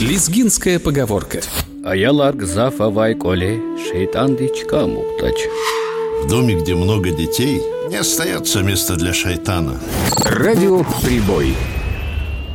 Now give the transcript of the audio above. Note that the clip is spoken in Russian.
Лезгинская поговорка. Аялар гзаф авай коле, шейтан дичка мухтач. В доме, где много детей, не остается места для шайтана. Радио «Прибой».